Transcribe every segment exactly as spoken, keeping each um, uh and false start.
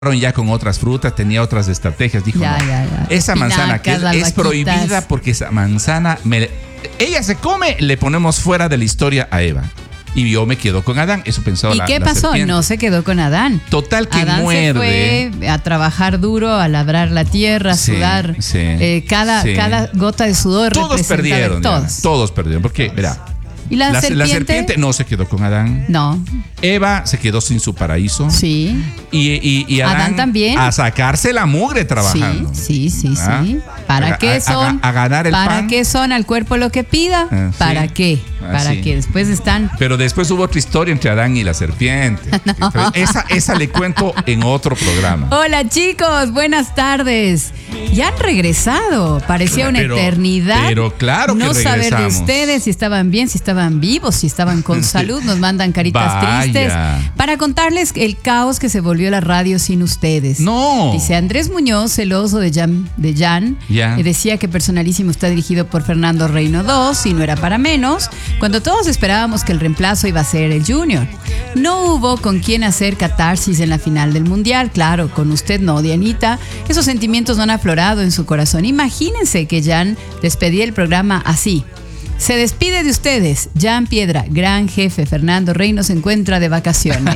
ya con otras frutas, tenía otras estrategias. Dijo, ya, no, ya, ya. esa manzana que es, es prohibida porque esa manzana, me, ella se come, le ponemos fuera de la historia a Eva. Y yo me quedo con Adán, eso pensaba ¿Y la, qué la pasó? serpiente. No se quedó con Adán. Total que Adán muerde. se fue a trabajar duro, a labrar la tierra, a Sí, sudar. sí, eh, cada, sí. cada gota de sudor Todos representa perdieron, de Diana, todos. todos perdieron, porque, mira, ¿Y la, la, serpiente? la serpiente no se quedó con Adán. No. Eva se quedó sin su paraíso. Sí. Y, y, y Adán, Adán también. A sacarse la mugre trabajando. Sí, sí, sí, ¿Ah? sí. ¿Para A- qué a- son? A, a ganar el ¿Para pan. qué son al cuerpo lo que pida? Ah, sí. ¿Para qué? Ah, Para sí. que después están. Pero después hubo otra historia entre Adán y la serpiente. No. Esa, esa le cuento en otro programa. Hola chicos, buenas tardes. Ya han regresado. Parecía una Pero- eternidad. pero claro que no saber de regresamos. ustedes si estaban bien, si estaban vivos, si estaban con salud. Nos mandan caritas Vaya. tristes para contarles el caos que se volvió la radio sin ustedes. No. Dice Andrés Muñoz, celoso de Jan, de Jan Ya. eh, decía que Personalísimo está dirigido por Fernando Reino dos y no era para menos, cuando todos esperábamos que el reemplazo iba a ser el Junior. No hubo con quién hacer catarsis en la final del Mundial, claro, con usted no, Dianita. Esos sentimientos no han aflorado en su corazón. Imagínense que Jan despedía el programa así. Se despide de ustedes, Jan Piedra, gran jefe. Fernando Reino se encuentra de vacaciones.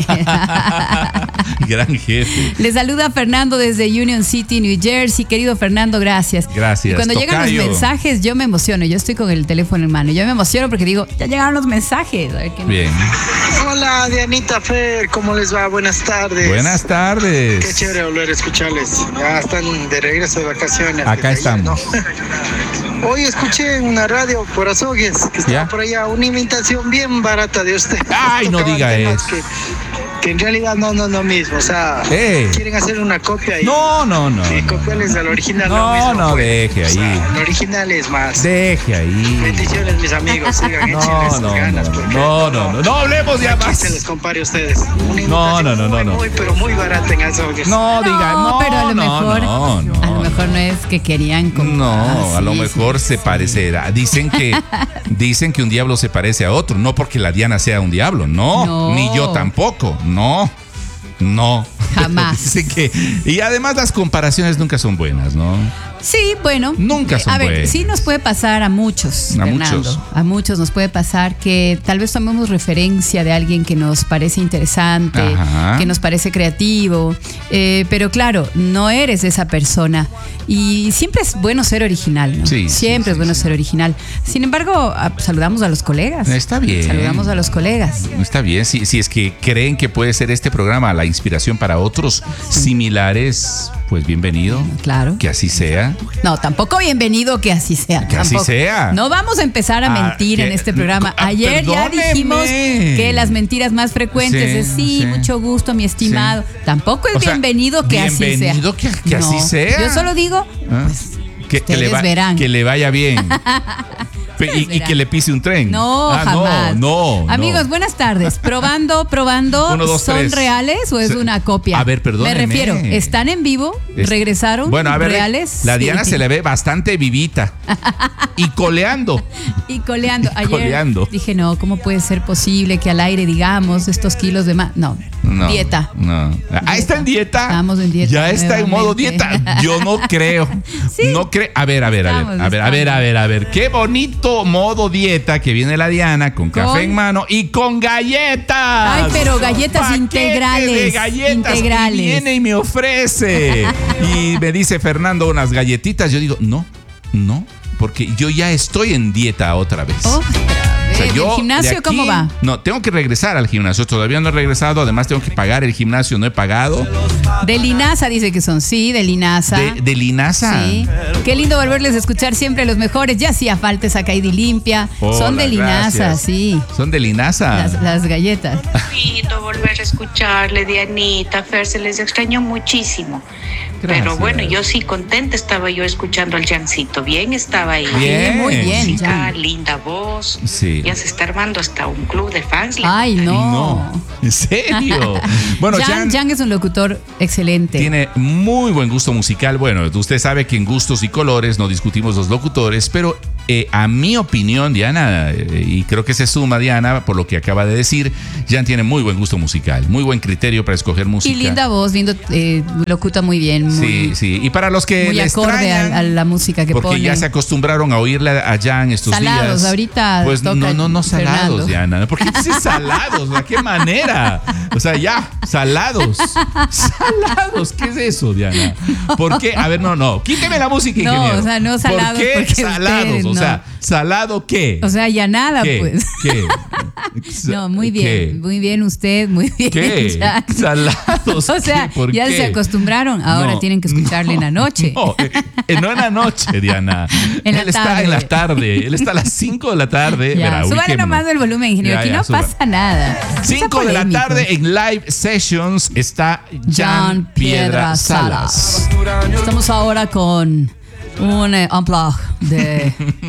Gran jefe. Le saluda Fernando desde Union City, New Jersey. Querido Fernando, gracias. Gracias. Y cuando llegan Tocayo. los mensajes, yo me emociono. Yo estoy con el teléfono en mano. Yo me emociono porque digo, ya llegaron los mensajes. A ver qué- Bien. Hola Dianita, Fer, ¿cómo les va? Buenas tardes. Buenas Qué tardes. chévere volver a escucharles. Ya están de regreso de vacaciones. Acá desde ayer, estamos. ¿no? Hoy escuché en una radio por Azogues que estaba ¿Ya? por allá una imitación bien barata de usted. Ay, no Tocaban diga temas eso. Que, que en realidad no, no, no mismo. O sea, Eh. quieren hacer una copia y, No, no, no. y no. copiarles al original. lo No, mismo, no, pues. deje O sea, ahí. el original es más. Deje ahí. Bendiciones, mis amigos. Sigan No, échenle esas no, ganas. no, porque no, no, no, no hablemos ya aquí más. se les compare a ustedes. Una No, no, imitación no, no, muy, no. Muy, pero muy barata en Azogues. No, diga, no, pero a lo no, mejor, no, no. a lo mejor no es que querían como- No, Ah, a lo sí, mejor sí, se sí. parecerá. Dicen que dicen que un diablo se parece a otro, no porque la Diana sea un diablo, no, No. ni yo tampoco, no. No. Jamás. Dicen que y además las comparaciones nunca son buenas, ¿no? Sí, bueno. Nunca son A ver, buenas. sí nos puede pasar a muchos, A Fernando. muchos. A muchos nos puede pasar que tal vez tomemos referencia de alguien que nos parece interesante, Ajá. que nos parece creativo, eh, pero claro, no eres esa persona. Y siempre es bueno ser original, ¿no? Sí, sí, siempre sí, es bueno sí. ser original. Sin embargo, a- saludamos a los colegas. Está bien. Saludamos a los colegas. Está bien, si, si es que creen que puede ser este programa la inspiración para otros similares, pues bienvenido. Claro. Que así sea. No, tampoco bienvenido que así sea. Que así tampoco. sea. No vamos a empezar a Ah, mentir que- en este programa. ah, Ayer ya perdóneme. dijimos que las mentiras más frecuentes Sí, es sí, sí. mucho gusto, mi estimado. Tampoco es O sea, bienvenido que así sea. bienvenido que- que así sea. Yo solo digo, ¿Ah? que, que le ustedes va- verán. que le vaya bien. Pe- y, y verán. que le pise un tren. no, Ah, jamás. No, no. Amigos, no. buenas tardes. Probando, probando. Uno, dos, ¿Son tres. reales o es Se- una copia? A ver, perdóneme. Me refiero, ¿están en vivo? Es- ¿Regresaron? Bueno, a ver, ¿Reales? la Diana Sí. se le ve bastante vivita y coleando. Y coleando. Y Ayer coleando. dije, no, ¿cómo puede ser posible que al aire digamos estos kilos de más? No, No, dieta. No. Ah, está en dieta. Estamos en dieta Ya está en modo nuevamente. dieta. Yo no creo. Sí. No creo. A ver, a ver, a ver. Estamos, A ver, a ver, a ver, a ver. Qué bonito modo dieta que viene la Diana con café Con- en mano y con galletas. Ay, pero galletas Paquete integrales, de galletas. integrales. Y viene y me ofrece. Y me dice Fernando unas galletitas. Yo digo, no, no. Porque yo ya estoy en dieta otra vez. Otra O sea, vez. yo ¿El gimnasio de aquí- cómo va? No, tengo que regresar al gimnasio. Todavía no he regresado. Además, tengo que pagar el gimnasio. No he pagado. De Linaza dice que son, sí, de Linaza. De, de Linaza. Sí. Qué lindo volverles a escuchar siempre los mejores. Ya hacía falta esa caída y limpia. Hola, son de Linaza, gracias. sí. Son de Linaza. Las, las galletas. Bonito volver a escucharle, Dianita, Fer, se les extrañó muchísimo. Gracias. Pero bueno, yo sí contenta estaba yo escuchando al Jancito. Bien estaba ahí. Bien. Sí, muy bien, Música, Jan. linda voz. Sí. Ya se está armando hasta un club de fans. le Ay, contaré. no. No. ¿En serio? Bueno, Jan, Jan, Jan es un locutor excelente. tiene muy buen gusto musical. Bueno, usted sabe que en gustos y colores no discutimos los locutores, pero eh, a mi opinión, Diana, eh, y creo que se suma Diana por lo que acaba de decir, Jan tiene muy buen gusto musical, muy buen criterio para escoger música. Y linda voz, lindo, eh, locuta muy bien. Muy, sí, sí. Y para los que muy le acorde extrañan, a, a la música que porque pone. ya se acostumbraron a oírle a Jan estos salados, días. ahorita Pues no, toca no, no salados, Fernando. Diana. ¿Por qué dices salados? ¿De qué manera? O sea, ya, salados. Salados, ¿qué es eso, Diana? ¿Por qué? A ver, no, no. Quíteme la música, No, ingeniero. o sea, no salados. ¿Por qué porque salados? usted, O no. sea, ¿salado qué? O sea, ya nada, ¿Qué? pues. ¿Qué? No, muy bien, ¿Qué? muy bien usted, muy bien. ¿Qué? Jan. ¿Salados? O sea, ¿Qué? ¿Por ya qué? se acostumbraron, ahora No, tienen que escucharle en la noche. No, eh, eh, no en la noche, Diana. En la Él está tarde. en la tarde. Él está a las cinco de la tarde. Ya, Verá, súbale ubiquémonos. nomás el volumen, ingeniero. Ya, Aquí ya, no suba. pasa nada. cinco de la tarde en Live Sessions está Jan Piedra Salas. Estamos ahora con un eh, unplug de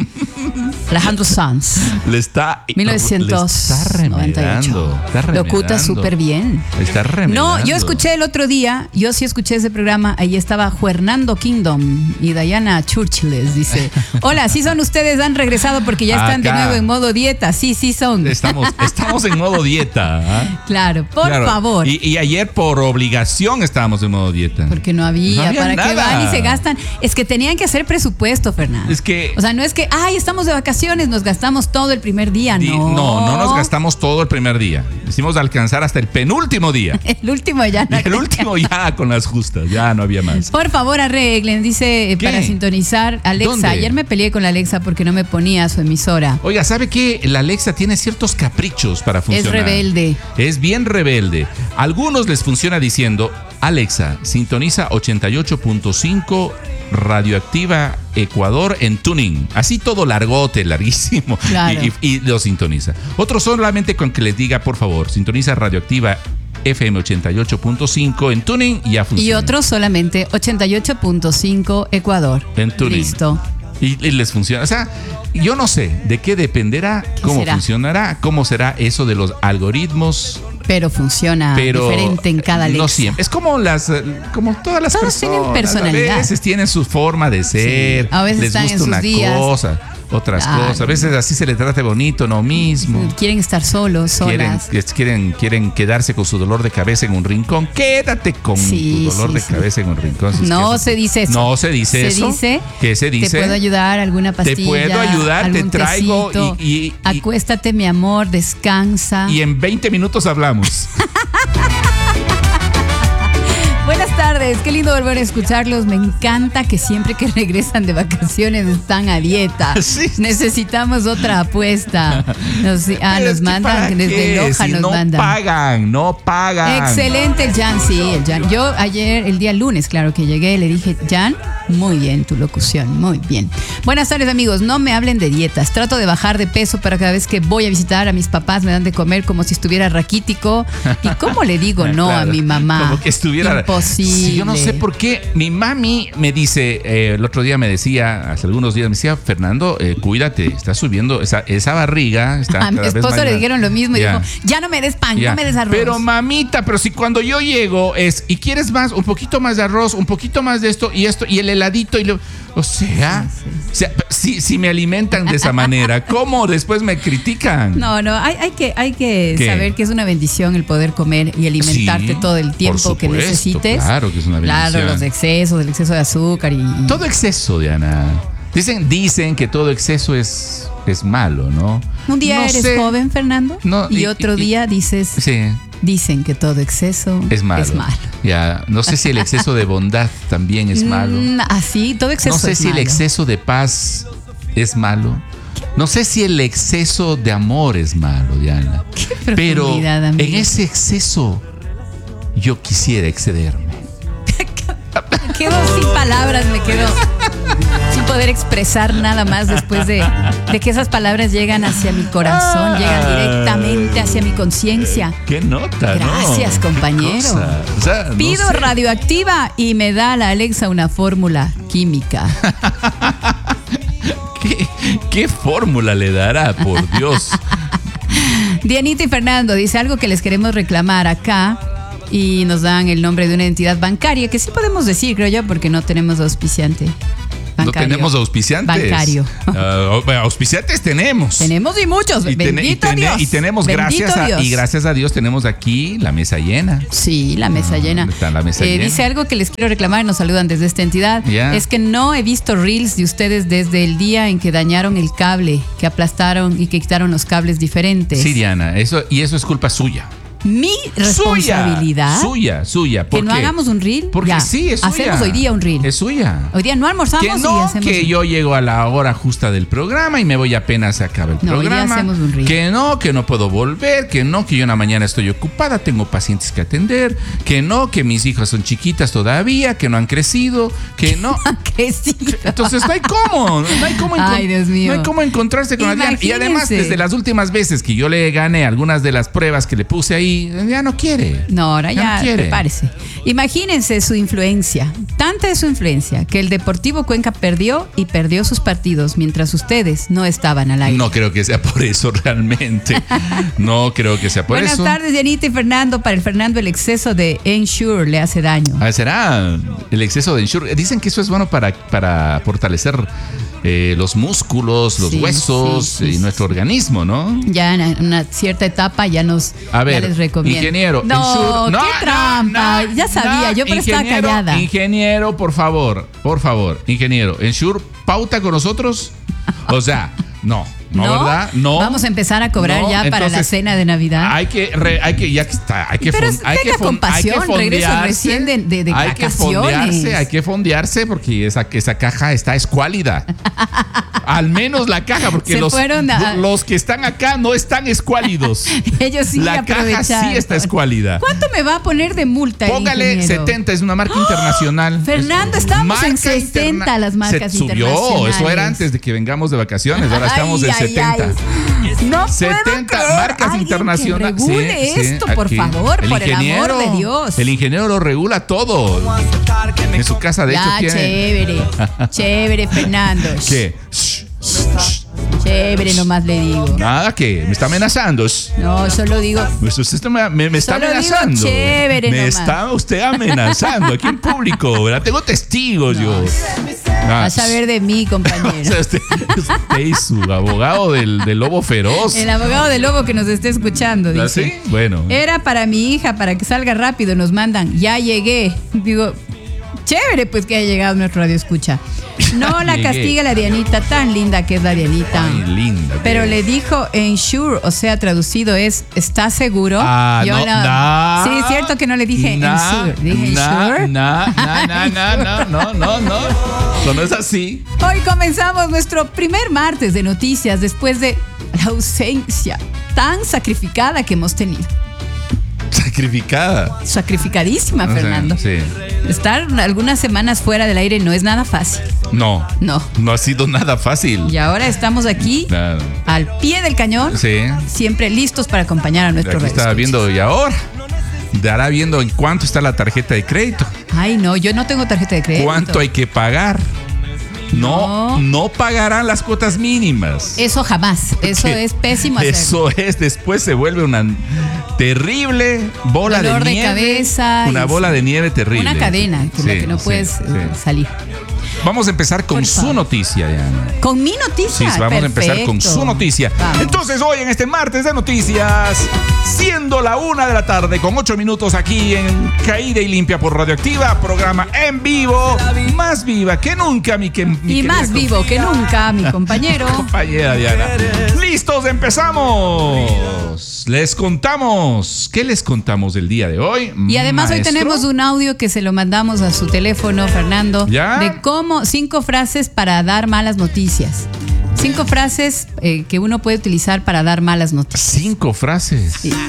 Alejandro Sanz. Le está, mil novecientos noventa y ocho. le está remedando. Está remedando. Locuta súper bien. Le está remedando. No, yo escuché el otro día, yo sí escuché ese programa, ahí estaba Fernando Kingdom y Diana Churchill les dice, hola, sí son ustedes, han regresado porque ya están Acá. de nuevo en modo dieta, sí, sí son. Estamos, estamos en modo dieta. ¿ah? Claro, por Claro. favor. Y, y ayer por obligación estábamos en modo dieta. Porque no había, No había ¿para qué nada. van y se gastan? Es que tenían que hacer presupuesto, Fernando. Es que- O sea, no es que, ay, estamos de vacaciones, nos gastamos todo el primer día, Di- no. no, no nos gastamos todo el primer día. Hicimos alcanzar hasta el penúltimo día. El último ya no. Y el último ya con las justas, ya no había más. Por favor, arreglen, dice, eh, ¿Qué? para sintonizar Alexa. ¿Dónde? Ayer me peleé con la Alexa porque no me ponía su emisora. Oiga, ¿sabe qué? La Alexa tiene ciertos caprichos para funcionar. rebelde. Es bien rebelde. A algunos les funciona diciendo, Alexa, sintoniza ochenta y ocho punto cinco Radioactiva Ecuador en tuning. Así todo largote, larguísimo. Claro. Y, y- y lo sintoniza. Otros solamente con que les diga, por favor, sintoniza Radioactiva F M ochenta y ocho punto cinco en tuning y ya funciona. Y otros solamente ochenta y ocho punto cinco Ecuador. En tuning. Listo. Y, y les funciona. O sea, yo no sé de qué dependerá, cómo será? funcionará, cómo será eso de los algoritmos. Pero funciona Pero diferente en cada Alexa. no siempre. Es como las, eh, como todas las Todos personas. tienen personalidad. A veces tienen su forma de ser. Sí, a veces les están en gusta sus una días. cosa, otras Claro. cosas. A veces así se le trata bonito, no mismo. Quieren estar solos, Quieren, solas. quieren, quieren quedarse con su dolor de cabeza en un rincón. Quédate con Sí, tu dolor sí, de sí. cabeza en un rincón. Si es No que eso- se dice eso. No se dice Se eso. dice, ¿Qué se dice? Te puedo ayudar, alguna pastilla. Te puedo ayudar, te algún traigo tecito. y- y- y- Acuéstate, mi amor, descansa. Y en veinte minutos hablamos. Buenas tardes, qué lindo volver a escucharlos. Me encanta que siempre que regresan de vacaciones están a dieta. Sí. Necesitamos otra apuesta. Nos, ah, Pero nos es que mandan ¿para desde qué? Loja, Si nos no mandan. pagan, no pagan. Excelente el Jan, sí, el Jan. Yo ayer, el día lunes, claro que llegué, le dije, Jan, muy bien tu locución, muy bien. Buenas tardes, amigos. No me hablen de dietas. Trato de bajar de peso, pero cada vez que voy a visitar a mis papás me dan de comer como si estuviera raquítico. ¿Y cómo le digo no Claro, a mi mamá? Como que estuviera. Imposible. Sí, yo no sé por qué. Mi mami me dice, eh, el otro día me decía, hace algunos días me decía, Fernando, eh, cuídate, estás subiendo esa, esa barriga. Está A mi cada vez esposo más le grande". dijeron lo mismo y Ya. dijo, ya no me des pan, Ya. no me des arroz. Pero mamita, pero si cuando yo llego es, ¿y quieres más? Un poquito más de arroz, un poquito más de esto y esto, y el heladito, y lo, o sea, o sea si, si me alimentan de esa manera, ¿cómo después me critican? No, no, hay, hay que, hay que ¿Qué? saber que es una bendición el poder comer y alimentarte Sí, todo el por tiempo que supuesto, necesites. claro que es una bendición. Claro, los excesos, el exceso de azúcar y... y- Todo exceso, Diana. Dicen, dicen que todo exceso es, es malo, ¿no? Un día No eres sé. joven, Fernando, No, y, y- otro y- día dices, Sí, dicen que todo exceso es malo. Es malo. Ya, no sé si el exceso de bondad también es malo. Mm, así, todo exceso No sé es si el malo. exceso de paz es malo. No sé si el exceso de amor es malo, Diana. Pero profundidad, en amigo. ese exceso yo quisiera excederme. Quedo sin palabras, me quedo sin poder expresar nada más después de, de que esas palabras llegan hacia mi corazón, llegan directamente hacia mi conciencia. ¿Qué nota, no? Gracias, ¿Qué compañero. cosa? O sea, no Pido sé. radioactiva y me da la Alexa una fórmula química. ¿Qué, qué fórmula le dará, por Dios? Dianita y Fernando dice algo que les queremos reclamar acá y nos dan el nombre de una entidad bancaria que sí podemos decir, creo yo, porque no tenemos auspiciante. No tenemos auspiciantes. Bancario. Uh, auspiciantes tenemos. Tenemos y muchos. Y, ten, Bendito y, ten, Dios. y tenemos Bendito gracias a, Dios. y gracias a Dios tenemos aquí la mesa llena. Sí, la mesa Ah, llena. está la mesa Eh, llena. Dice algo que les quiero reclamar, nos saludan desde esta entidad. Ya. Es que no he visto reels de ustedes desde el día en que dañaron el cable, que aplastaron y que quitaron los cables diferentes. Sí, Diana, eso, y eso es culpa suya. Mi responsabilidad. Suya, suya, suya. ¿Por Que no qué? hagamos un reel. Porque Ya. sí, es suya. Hacemos hoy día un reel. Es suya. Hoy día no almorzamos Que y no, hacemos que un- yo llego a la hora justa del programa y me voy apenas se acaba el No, hoy día programa. hacemos un reel. Que no, que no puedo volver, que no, que yo en la mañana estoy ocupada, tengo pacientes que atender, que no, que mis hijas son chiquitas todavía, que no han crecido, que no. Que sí. Entonces no hay cómo, no hay cómo, encon- Ay, Dios mío. no hay cómo encontrarse con Adrián. Y además, Imagínense. desde las últimas veces que yo le gané algunas de las pruebas que le puse ahí, ya no quiere. No, ahora Ya ya, no quiere. prepárese. Imagínense su influencia. Tanta es su influencia que el Deportivo Cuenca perdió y perdió sus partidos mientras ustedes no estaban al aire. No creo que sea por eso realmente. No creo que sea por Buenas eso. tardes, Dianita y Fernando. Para el Fernando, el exceso de Ensure le hace daño. Ah, será el exceso de Ensure. Dicen que eso es bueno para, para fortalecer eh, los músculos, los Sí, huesos sí, sí, y sí, nuestro sí. organismo, ¿no? Ya en una cierta etapa ya nos A ver, ya les recomiendo. ingeniero, No, Ensure- qué trampa. no, ya sabía, no, yo pero estaba ingeniero, callada. Ingeniero, por favor, por favor, ingeniero, Ensure pauta con nosotros. O sea, no, no, ¿verdad? No. Vamos a empezar a cobrar No, ya para la entonces, cena de Navidad. Hay que, re- hay que, ya que está, hay que, Pero fon- hay, que tenga fon- hay que compasión, regreso fondearse, recién de- de- de hay que vacaciones. fondearse, hay que fondearse porque esa, esa caja está escuálida. Al menos la caja, porque Se los, fueron a- los que están acá no están escuálidos. Ellos sí La caja aprovecharon. sí está escuálida. ¿Cuánto me va a poner de multa? el Póngale ingeniero? setenta, es una marca internacional. Fernando, Es- estamos marca en sesenta interna- las marcas Se subió, internacionales. eso era antes de que vengamos de vacaciones, ahora estamos Ay, en ay, setenta. ay. No setenta puedo creer. marcas Alguien internacionales. que regule Sí, sí, esto, por aquí. favor, por el amor de Dios. El ingeniero lo regula todo. En su casa, de Ya, hecho, tiene. chévere. Chévere, Fernando. ¿Qué? Shh, shh, shh. Chévere, nomás le digo. Nada, que me está amenazando. Shh. No, solo digo. Pues usted me, me- me está Solo digo amenazando. chévere me nomás. está usted amenazando aquí en público, ¿verdad? Tengo testigos yo. Ah, Vas a ver de mí, o compañero. sea, usted, usted y su abogado del, del lobo feroz. El abogado del lobo que nos esté escuchando, ¿Ah, dice. sí? Bueno. Era para mi hija, para que salga rápido, nos mandan. Ya llegué. Digo, chévere pues que haya llegado nuestro radio escucha. No la Llegué. castiga la Dianita, tan linda que es la Dianita. Ay, linda. que Pero es. le dijo ensure, o sea, traducido es, ¿estás seguro? Ah, Yo no, la- na- Sí, es cierto que no le dije na- ensure. Dije na- ensure. na- na- na- na- na- no, no, no. Eso no es así. Hoy comenzamos nuestro primer martes de noticias después de la ausencia tan sacrificada que hemos tenido. Sacrificada. Sacrificadísima, O sea, Fernando. sí. Estar algunas semanas fuera del aire no es nada fácil. No. No. No ha sido nada fácil. Y ahora estamos aquí Claro. al pie del cañón, Sí. siempre listos para acompañar a nuestro Aquí estaba radioescucha. viendo y ahora dará viendo en cuánto está la tarjeta de crédito. Ay, no, yo no tengo tarjeta de crédito. ¿Cuánto hay que pagar? No, No. no pagarán las cuotas mínimas. Eso jamás. Eso Que es pésimo hacer. Eso es, después se vuelve una terrible bola Dolor de de nieve. cabeza Una y- bola de nieve terrible. Una cadena que Sí, la que no sí, puedes sí. eh, salir. Vamos a empezar con Por su favor. noticia, Diana. Con mi Sí, noticia. vamos a empezar Perfecto. con su noticia. Vamos. Entonces, hoy en este martes de noticias, siendo la una de la tarde con ocho minutos aquí en Caída y Limpia por Radioactiva, programa en vivo, más viva que nunca, mi, que, mi Y querida más com- vivo que nunca, mi compañero. compañera Diana. ¡Listos! ¡Empezamos! Les contamos. ¿Qué les contamos el día de hoy? Y además hoy maestro? tenemos un audio que se lo mandamos a su teléfono, Fernando, ¿Ya? de cómo cinco frases para dar malas noticias. Cinco frases eh, que uno puede utilizar para dar malas noticias. Cinco frases. Sí.